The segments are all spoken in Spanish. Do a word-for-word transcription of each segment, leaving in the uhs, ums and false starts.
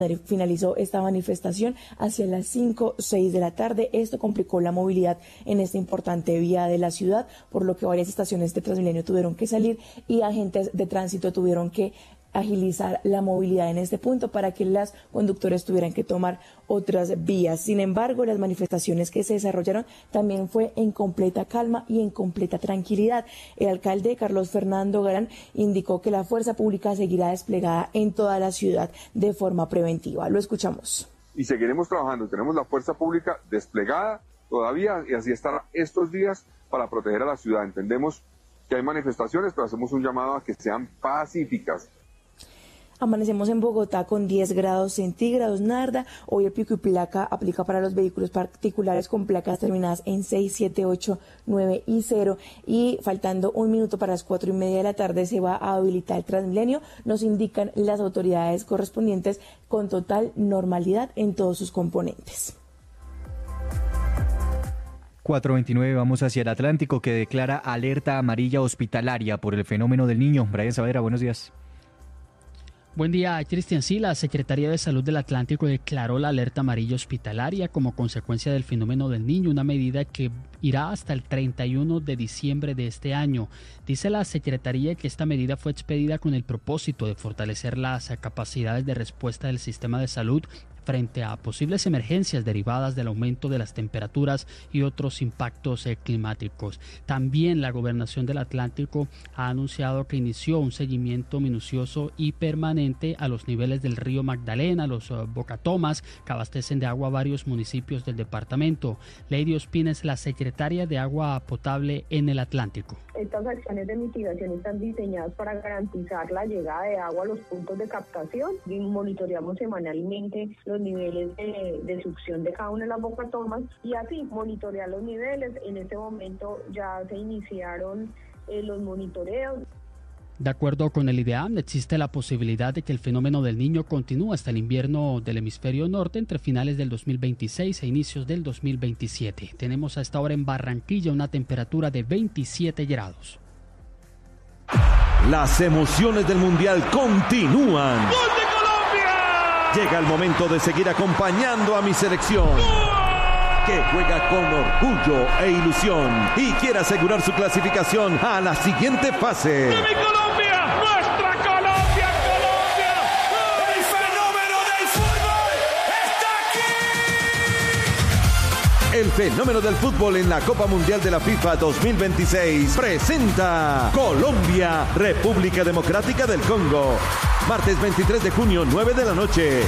Finalizó esta manifestación hacia las cinco o seis de la tarde. Esto complicó la movilidad en esta importante vía de la ciudad, por lo que varias estaciones de Transmilenio tuvieron que salir y agentes de tránsito tuvieron que agilizar la movilidad en este punto para que los conductores tuvieran que tomar otras vías. Sin embargo, las manifestaciones que se desarrollaron también fue en completa calma y en completa tranquilidad. El alcalde Carlos Fernando Galán indicó que la fuerza pública seguirá desplegada en toda la ciudad de forma preventiva. Lo escuchamos. Y seguiremos trabajando. Tenemos la fuerza pública desplegada todavía y así estará estos días para proteger a la ciudad. Entendemos que hay manifestaciones, pero hacemos un llamado a que sean pacíficas. Amanecemos en Bogotá con diez grados centígrados, Narda. Hoy el pico y placa aplica para los vehículos particulares con placas terminadas en seis, siete, ocho, nueve y cero. Y faltando un minuto para las cuatro y media de la tarde se va a habilitar el Transmilenio. Nos indican las autoridades correspondientes con total normalidad en todos sus componentes. cuatro veintinueve, vamos hacia el Atlántico, que declara alerta amarilla hospitalaria por el fenómeno del niño. Brian Saavedra, buenos días. Buen día, Cristian. Sí, la Secretaría de Salud del Atlántico declaró la alerta amarilla hospitalaria como consecuencia del fenómeno del niño, una medida que irá hasta el treinta y uno de diciembre de este año. Dice la Secretaría que esta medida fue expedida con el propósito de fortalecer las capacidades de respuesta del sistema de salud frente a posibles emergencias derivadas del aumento de las temperaturas y otros impactos eh, climáticos. También la Gobernación del Atlántico ha anunciado que inició un seguimiento minucioso y permanente a los niveles del río Magdalena, los uh, bocatomas que abastecen de agua a varios municipios del departamento. Lady Ospina es la secretaria de Agua Potable en el Atlántico. Estas acciones de mitigación están diseñadas para garantizar la llegada de agua a los puntos de captación y monitoreamos semanalmente los niveles de, de succión de cada una de las bocatomas y así monitorear los niveles. En este momento ya se iniciaron eh, los monitoreos. De acuerdo con el IDEAM, existe la posibilidad de que el fenómeno del niño continúe hasta el invierno del hemisferio norte entre finales del dos mil veintiséis e inicios del dos mil veintisiete. Tenemos a esta hora en Barranquilla una temperatura de veintisiete grados. Las emociones del Mundial continúan. ¡Gol de Colombia! Llega el momento de seguir acompañando a mi selección, que juega con orgullo e ilusión y quiere asegurar su clasificación a la siguiente fase. ¡De mi Colombia! ¡Nuestra Colombia! ¡Colombia! ¡El fenómeno del fútbol está aquí! El fenómeno del fútbol en la Copa Mundial de la FIFA dos mil veintiséis presenta Colombia, República Democrática del Congo. Martes veintitrés de junio, nueve de la noche.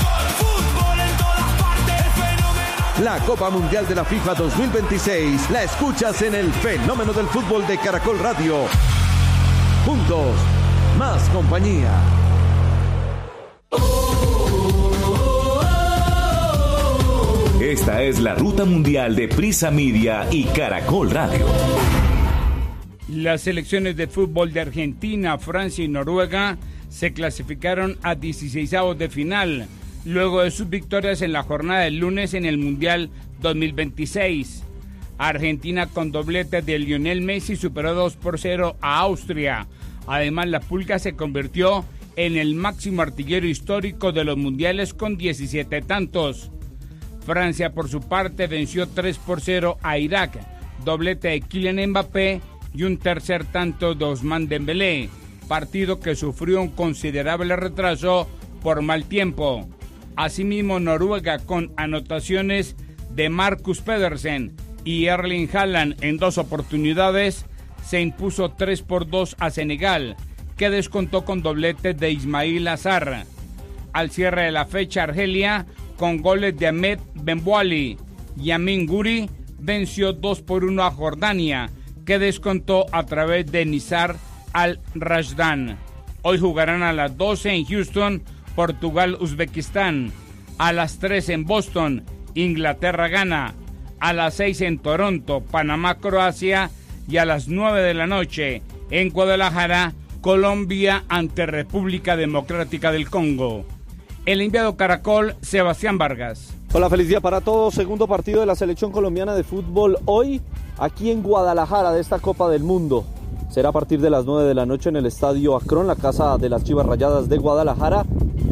La Copa Mundial de la FIFA dos mil veintiséis la escuchas en el Fenómeno del Fútbol de Caracol Radio. Juntos, más compañía. Esta es la ruta mundial de Prisa Media y Caracol Radio. Las selecciones de fútbol de Argentina, Francia y Noruega se clasificaron a dieciseisavos de final, luego de sus victorias en la jornada del lunes en el Mundial dos mil veintiséis. Argentina con doblete de Lionel Messi superó dos por cero a Austria. Además, la Pulga se convirtió en el máximo artillero histórico de los mundiales con diecisiete tantos. Francia, por su parte, venció tres por cero a Irak, doblete de Kylian Mbappé y un tercer tanto de Ousmane Dembélé, partido que sufrió un considerable retraso por mal tiempo. Asimismo, Noruega, con anotaciones de Marcus Pedersen y Erling Haaland en dos oportunidades, se impuso tres por dos a Senegal, que descontó con doblete de Ismail Azar. Al cierre de la fecha, Argelia, con goles de Ahmed Benbouali y Amin Guri, venció dos por uno a Jordania, que descontó a través de Nizar Al-Rashdan. Hoy jugarán a las doce en Houston, Portugal-Uzbekistán, a las tres en Boston, Inglaterra-Ghana, a las seis en Toronto, Panamá-Croacia y a las nueve de la noche en Guadalajara, Colombia ante República Democrática del Congo. El enviado Caracol, Sebastián Vargas. Hola, feliz día para todos. Segundo partido de la selección colombiana de fútbol hoy aquí en Guadalajara de esta Copa del Mundo. Será a partir de las nueve de la noche en el Estadio Akron, la casa de las Chivas Rayadas de Guadalajara.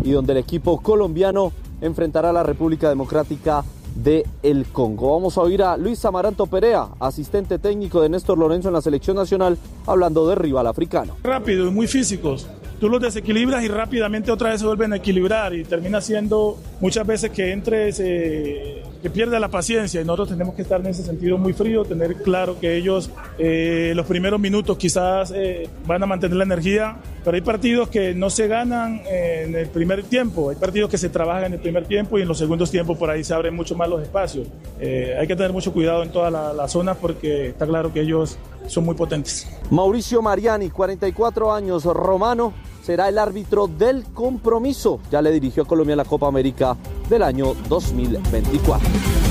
y donde el equipo colombiano enfrentará a la República Democrática de el Congo. Vamos a oír a Luis Amaranto Perea, asistente técnico de Néstor Lorenzo en la selección nacional, hablando del rival africano. Rápido y muy físicos. Tú los desequilibras y rápidamente otra vez se vuelven a equilibrar y termina siendo muchas veces que entres, eh, que pierda la paciencia, y nosotros tenemos que estar en ese sentido muy frío, tener claro que ellos eh, los primeros minutos quizás eh, van a mantener la energía, pero hay partidos que no se ganan eh, en el primer tiempo, hay partidos que se trabajan en el primer tiempo y en los segundos tiempos por ahí se abren mucho más los espacios. Eh, hay que tener mucho cuidado en todas las la zonas porque está claro que ellos son muy potentes. Mauricio Mariani, cuarenta y cuatro años, romano, será el árbitro del compromiso. Ya le dirigió a Colombia en la Copa América del año dos mil veinticuatro.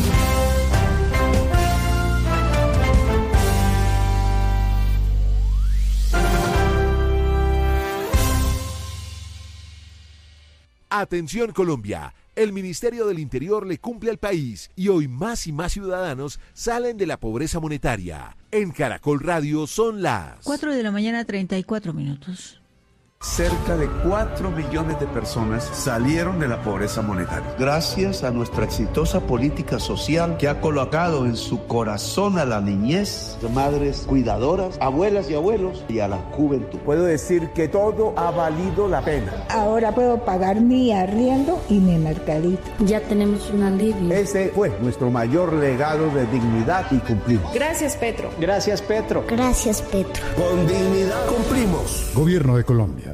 Atención Colombia, el Ministerio del Interior le cumple al país y hoy más y más ciudadanos salen de la pobreza monetaria. En Caracol Radio son las cuatro de la mañana, treinta y cuatro minutos. Cerca de cuatro millones de personas salieron de la pobreza monetaria. Gracias a nuestra exitosa política social que ha colocado en su corazón a la niñez, madres cuidadoras, abuelas y abuelos y a la juventud. Puedo decir que todo ha valido la pena. Ahora puedo pagar mi arriendo y mi mercadito. Ya tenemos un alivio. Ese fue nuestro mayor legado de dignidad y cumplimos. Gracias, Petro. Gracias, Petro. Gracias, Petro. Con dignidad cumplimos. Gobierno de Colombia.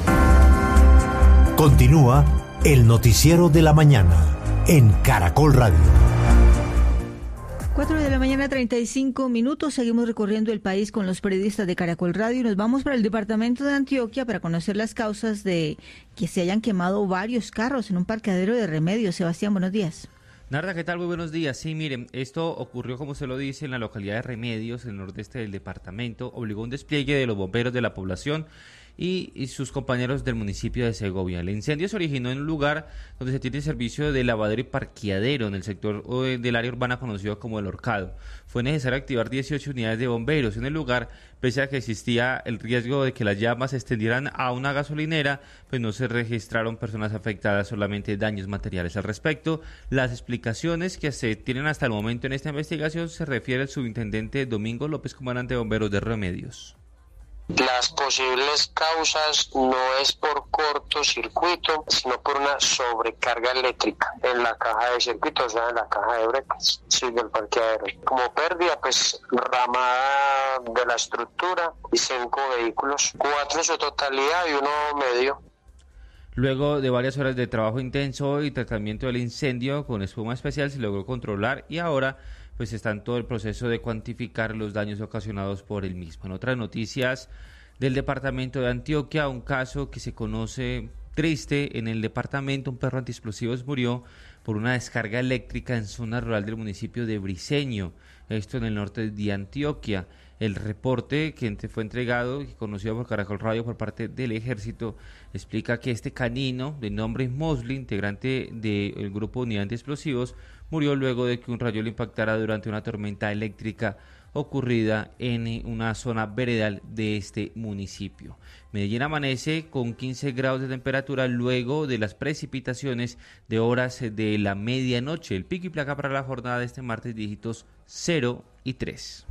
Continúa el noticiero de la mañana en Caracol Radio. cuatro de la mañana, treinta y cinco minutos. Seguimos recorriendo el país con los periodistas de Caracol Radio y nos vamos para el departamento de Antioquia para conocer las causas de que se hayan quemado varios carros en un parqueadero de Remedios. Sebastián, buenos días. Narda, ¿qué tal? Muy buenos días. Sí, miren, esto ocurrió, como se lo dice, en la localidad de Remedios, en el nordeste del departamento. Obligó un despliegue de los bomberos de la población y, y sus compañeros del municipio de Segovia. El incendio se originó en un lugar donde se tiene servicio de lavadero y parqueadero en el sector del área urbana conocido como El Horcado. Fue necesario activar dieciocho unidades de bomberos en el lugar, pese a que existía el riesgo de que las llamas se extendieran a una gasolinera, pues no se registraron personas afectadas, solamente daños materiales. Al respecto, las explicaciones que se tienen hasta el momento en esta investigación se refiere al subintendente Domingo López, comandante de bomberos de Remedios. Las posibles causas no es por cortocircuito, sino por una sobrecarga eléctrica en la caja de circuito, o sea, en la caja de brecas, sí, del parqueadero. Como pérdida, pues, ramada de la estructura y cinco vehículos, cuatro en su totalidad y uno medio. Luego de varias horas de trabajo intenso y tratamiento del incendio con espuma especial, se logró controlar y ahora pues está en todo el proceso de cuantificar los daños ocasionados por el mismo. En otras noticias del departamento de Antioquia, un caso que se conoce triste en el departamento, un perro antiexplosivos murió por una descarga eléctrica en zona rural del municipio de Briceño, esto en el norte de Antioquia. El reporte que fue entregado y conocido por Caracol Radio por parte del Ejército explica que este canino de nombre Mosley, integrante del grupo Unidad Antiexplosivos, murió luego de que un rayo lo impactara durante una tormenta eléctrica ocurrida en una zona veredal de este municipio. Medellín amanece con quince grados de temperatura luego de las precipitaciones de horas de la medianoche. El pico y placa para la jornada de este martes, dígitos cero y tres.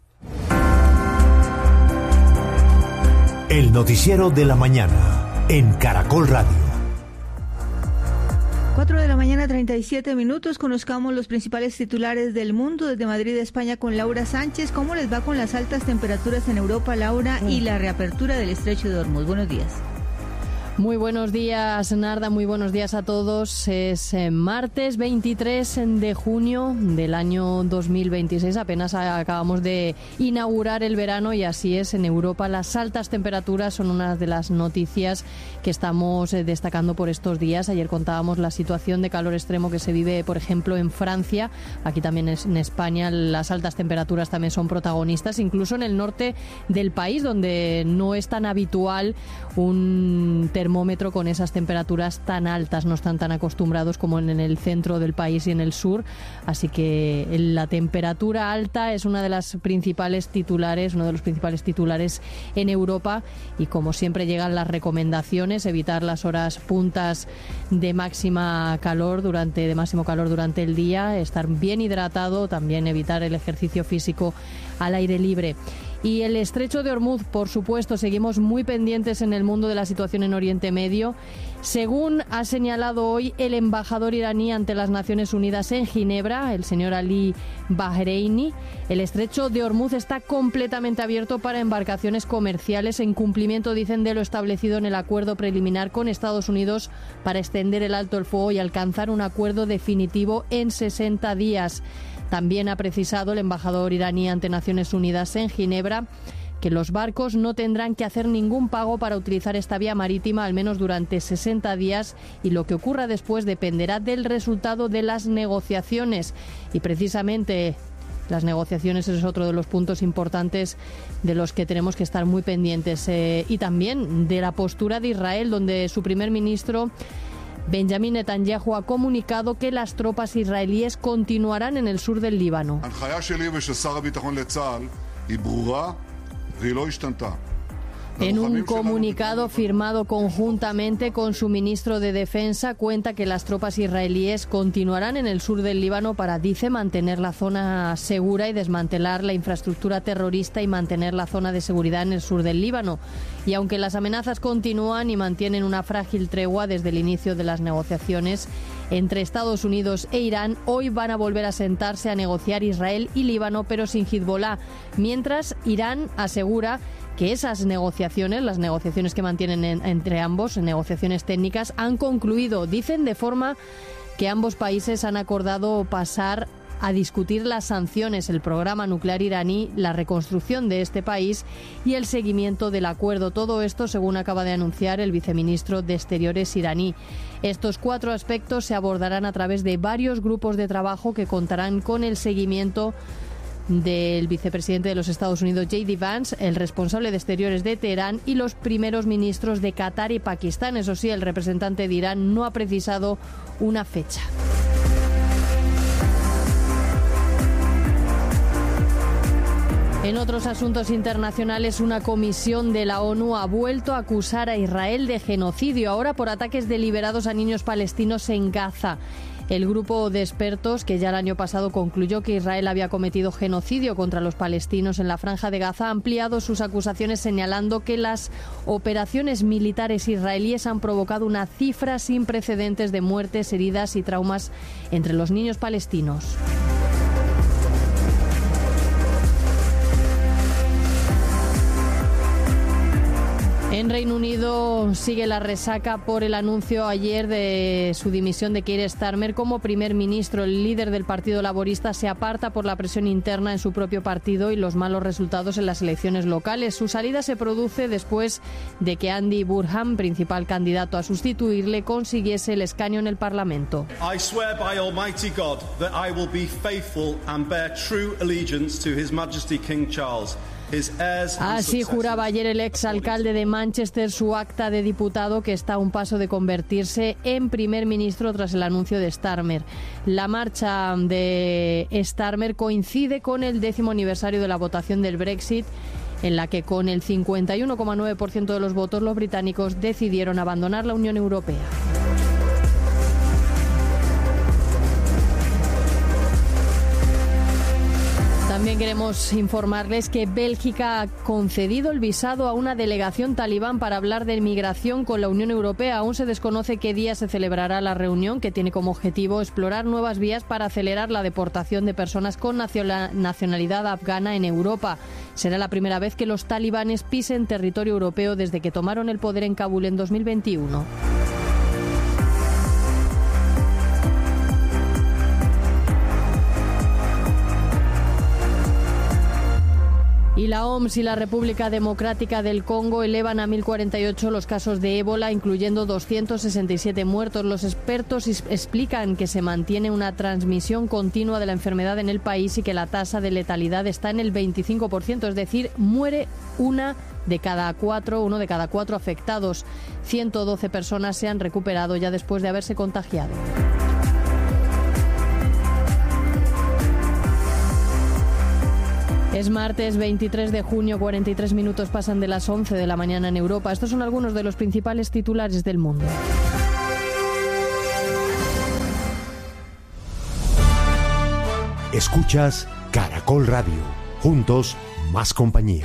El noticiero de la mañana en Caracol Radio. cuatro de la mañana, treinta y siete minutos. Conozcamos los principales titulares del mundo desde Madrid, España, con Laura Sánchez. ¿Cómo les va con las altas temperaturas en Europa, Laura, y la reapertura del estrecho de Hormuz? Buenos días. Muy buenos días, Narda, muy buenos días a todos. Es eh, martes veintitrés de junio del año dos mil veintiséis. Apenas acabamos de inaugurar el verano y así es. En Europa las altas temperaturas son una de las noticias que estamos eh, destacando por estos días. Ayer contábamos la situación de calor extremo que se vive, por ejemplo, en Francia. Aquí también es, en España las altas temperaturas también son protagonistas, incluso en el norte del país, donde no es tan habitual un termómetro termómetro con esas temperaturas tan altas. No están tan acostumbrados como en el centro del país y en el sur. Así que la temperatura alta es una de las principales titulares, uno de los principales titulares en Europa. Y como siempre llegan las recomendaciones, evitar las horas puntas de máxima calor durante, de máximo calor durante el día, estar bien hidratado, también evitar el ejercicio físico al aire libre. Y el estrecho de Hormuz, por supuesto, seguimos muy pendientes en el mundo de la situación en Oriente Medio. Según ha señalado hoy el embajador iraní ante las Naciones Unidas en Ginebra, el señor Ali Bahreini, el estrecho de Hormuz está completamente abierto para embarcaciones comerciales en cumplimiento, dicen, de lo establecido en el acuerdo preliminar con Estados Unidos para extender el alto el fuego y alcanzar un acuerdo definitivo en sesenta días. También ha precisado el embajador iraní ante Naciones Unidas en Ginebra que los barcos no tendrán que hacer ningún pago para utilizar esta vía marítima, al menos durante sesenta días, y lo que ocurra después dependerá del resultado de las negociaciones. Y precisamente las negociaciones es otro de los puntos importantes de los que tenemos que estar muy pendientes. Eh, y también de la postura de Israel, donde su primer ministro Benjamin Netanyahu ha comunicado que las tropas israelíes continuarán en el sur del Líbano. En un comunicado firmado conjuntamente con su ministro de Defensa, cuenta que las tropas israelíes continuarán en el sur del Líbano para, dice, mantener la zona segura y desmantelar la infraestructura terrorista y mantener la zona de seguridad en el sur del Líbano. Y aunque las amenazas continúan y mantienen una frágil tregua desde el inicio de las negociaciones entre Estados Unidos e Irán, hoy van a volver a sentarse a negociar Israel y Líbano, pero sin Hezbollah. Mientras, Irán asegura que esas negociaciones, las negociaciones que mantienen en, entre ambos, negociaciones técnicas, han concluido. Dicen de forma que ambos países han acordado pasar a discutir las sanciones, el programa nuclear iraní, la reconstrucción de este país y el seguimiento del acuerdo. Todo esto, según acaba de anunciar el viceministro de Exteriores iraní. Estos cuatro aspectos se abordarán a través de varios grupos de trabajo que contarán con el seguimiento del vicepresidente de los Estados Unidos, J D Vance, el responsable de Exteriores de Teherán y los primeros ministros de Qatar y Pakistán. Eso sí, el representante de Irán no ha precisado una fecha. En otros asuntos internacionales, una comisión de la ONU ha vuelto a acusar a Israel de genocidio, ahora por ataques deliberados a niños palestinos en Gaza. El grupo de expertos, que ya el año pasado concluyó que Israel había cometido genocidio contra los palestinos en la Franja de Gaza, ha ampliado sus acusaciones señalando que las operaciones militares israelíes han provocado una cifra sin precedentes de muertes, heridas y traumas entre los niños palestinos. En Reino Unido sigue la resaca por el anuncio ayer de su dimisión de Keir Starmer como primer ministro. El líder del Partido Laborista se aparta por la presión interna en su propio partido y los malos resultados en las elecciones locales. Su salida se produce después de que Andy Burnham, principal candidato a sustituirle, consiguiese el escaño en el Parlamento. I swear by Almighty God that I will be faithful and bear true allegiance to His Majesty King Charles. Así juraba ayer el exalcalde de Manchester su acta de diputado, que está a un paso de convertirse en primer ministro tras el anuncio de Starmer. La marcha de Starmer coincide con el décimo aniversario de la votación del Brexit, en la que con el cincuenta y uno coma nueve por ciento de los votos los británicos decidieron abandonar la Unión Europea. También queremos informarles que Bélgica ha concedido el visado a una delegación talibán para hablar de migración con la Unión Europea. Aún se desconoce qué día se celebrará la reunión, que tiene como objetivo explorar nuevas vías para acelerar la deportación de personas con nacionalidad afgana en Europa. Será la primera vez que los talibanes pisen territorio europeo desde que tomaron el poder en Kabul en dos mil veintiuno. Y la O M S y la República Democrática del Congo elevan a mil cuarenta y ocho los casos de ébola, incluyendo doscientos sesenta y siete muertos. Los expertos explican que se mantiene una transmisión continua de la enfermedad en el país y que la tasa de letalidad está en el veinticinco por ciento, es decir, muere una de cada cuatro, uno de cada cuatro afectados. ciento doce personas se han recuperado ya después de haberse contagiado. Es martes veintitrés de junio, cuarenta y tres minutos pasan de las once de la mañana en Europa. Estos son algunos de los principales titulares del mundo. Escuchas Caracol Radio. Juntos, más compañía.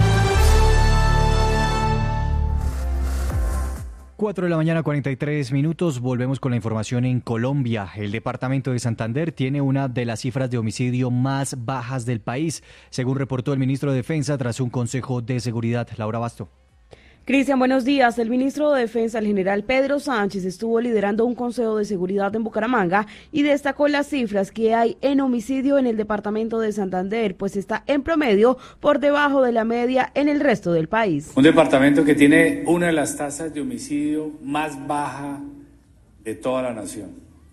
cuatro de la mañana, cuarenta y tres minutos. Volvemos con la información en Colombia. El departamento de Santander tiene una de las cifras de homicidio más bajas del país, según reportó el ministro de Defensa tras un consejo de seguridad. Laura Basto. Cristian, buenos días. El ministro de Defensa, el general Pedro Sánchez, estuvo liderando un consejo de seguridad en Bucaramanga y destacó las cifras que hay en homicidio en el departamento de Santander, pues está en promedio por debajo de la media en el resto del país. Un departamento que tiene una de las tasas de homicidio más baja de toda la nación.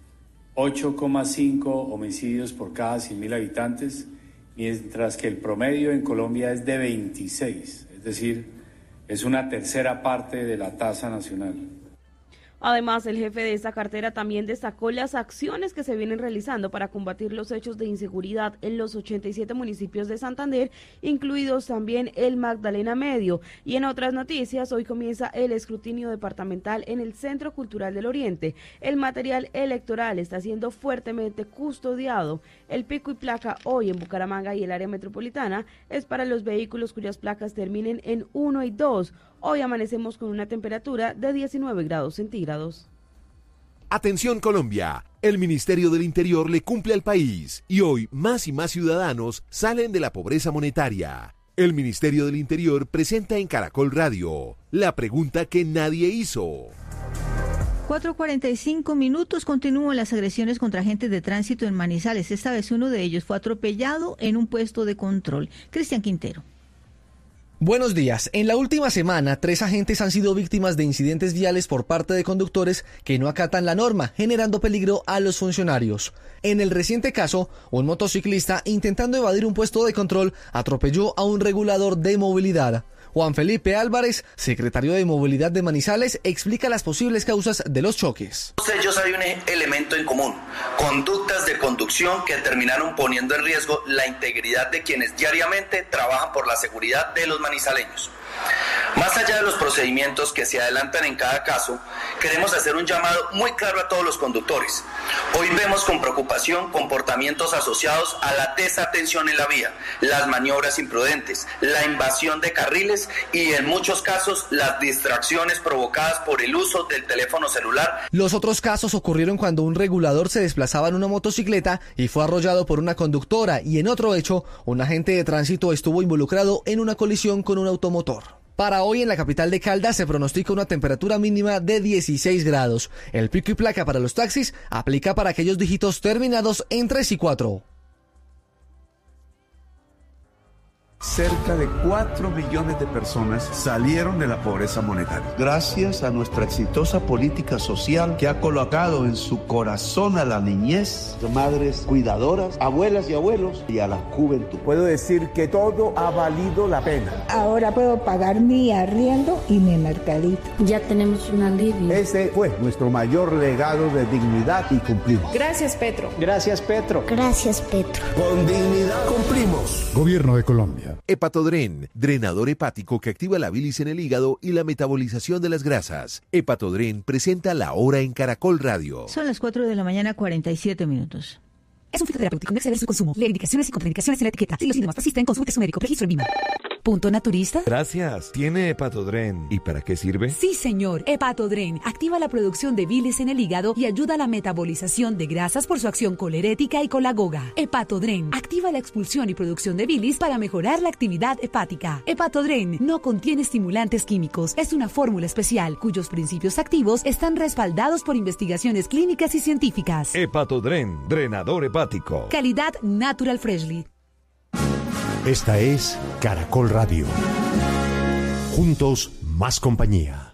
ocho coma cinco homicidios por cada cien mil habitantes, mientras que el promedio en Colombia es de veintiséis, es decir, es una tercera parte de la tasa nacional. Además, el jefe de esta cartera también destacó las acciones que se vienen realizando para combatir los hechos de inseguridad en los ochenta y siete municipios de Santander, incluidos también el Magdalena Medio. Y en otras noticias, hoy comienza el escrutinio departamental en el Centro Cultural del Oriente. El material electoral está siendo fuertemente custodiado. El pico y placa hoy en Bucaramanga y el área metropolitana es para los vehículos cuyas placas terminen en uno y dos. Hoy amanecemos con una temperatura de diecinueve grados centígrados. Atención Colombia, el Ministerio del Interior le cumple al país y hoy más y más ciudadanos salen de la pobreza monetaria. El Ministerio del Interior presenta en Caracol Radio la pregunta que nadie hizo. cuatro cuarenta y cinco minutos, continúan las agresiones contra agentes de tránsito en Manizales. Esta vez uno de ellos fue atropellado en un puesto de control. Cristian Quintero. Buenos días. En la última semana, tres agentes han sido víctimas de incidentes viales por parte de conductores que no acatan la norma, generando peligro a los funcionarios. En el reciente caso, un motociclista, intentando evadir un puesto de control, atropelló a un regulador de movilidad. Juan Felipe Álvarez, secretario de Movilidad de Manizales, explica las posibles causas de los choques. Ellos hay un elemento en común, conductas de conducción que terminaron poniendo en riesgo la integridad de quienes diariamente trabajan por la seguridad de los manizaleños. Más allá de los procedimientos que se adelantan en cada caso, queremos hacer un llamado muy claro a todos los conductores. Hoy vemos con preocupación comportamientos asociados a la desatención en la vía, las maniobras imprudentes, la invasión de carriles y en muchos casos las distracciones provocadas por el uso del teléfono celular. Los otros casos ocurrieron cuando un regulador se desplazaba en una motocicleta y fue arrollado por una conductora, y en otro hecho, un agente de tránsito estuvo involucrado en una colisión con un automotor. Para hoy en la capital de Caldas se pronostica una temperatura mínima de dieciséis grados. El pico y placa para los taxis aplica para aquellos dígitos terminados en tres y cuatro. Cerca de cuatro millones de personas salieron de la pobreza monetaria. Gracias a nuestra exitosa política social que ha colocado en su corazón a la niñez, madres cuidadoras, abuelas y abuelos y a la juventud. Puedo decir que todo ha valido la pena. Ahora puedo pagar mi arriendo y mi mercadito. Ya tenemos un alivio. Ese fue nuestro mayor legado de dignidad y cumplimos. Gracias, Petro. Gracias, Petro. Gracias, Petro. Con dignidad cumplimos. Gobierno de Colombia. Hepatodren, drenador hepático que activa la bilis en el hígado y la metabolización de las grasas. Hepatodren presenta La Hora en Caracol Radio. Son las cuatro de la mañana, cuarenta y siete minutos. Es un fitoterapéutico, no exceder su consumo. Lee indicaciones y contraindicaciones en la etiqueta. Si los síntomas persisten, consulte a su médico. Registro en Vima. Punto Naturista. Gracias. ¿Tiene Hepatodren? ¿Y para qué sirve? Sí, señor. Hepatodren activa la producción de bilis en el hígado y ayuda a la metabolización de grasas por su acción colerética y colagoga. Hepatodren activa la expulsión y producción de bilis para mejorar la actividad hepática. Hepatodren no contiene estimulantes químicos. Es una fórmula especial cuyos principios activos están respaldados por investigaciones clínicas y científicas. Hepatodren, drenador hepático. Calidad Natural Freshly. Esta es Caracol Radio. Juntos, más compañía.